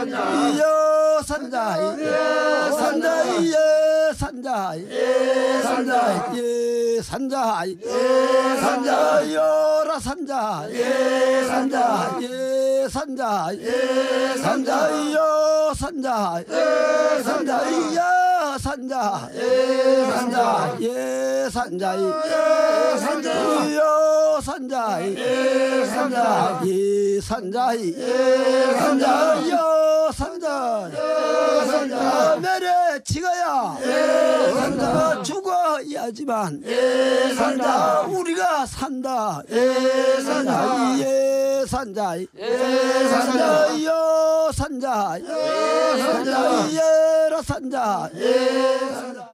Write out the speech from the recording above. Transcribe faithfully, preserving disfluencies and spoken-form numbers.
여 산자 예 산자 예 산자 예 산자 예 산자 예 산자 여라 산자 예 산자 예 산자 예 산자 여 산자 예 산자 야 산자 예 산자 예 산자 예 산자 여 산자 예 산자 예 산자 예 산자 여 산자 예 산자 매래 지가야 예 산자 죽어야지만 예 산자 우리가 산다 예 산자 예 산자 예 산자 여 산자 예 산자 예라 산자 예 산자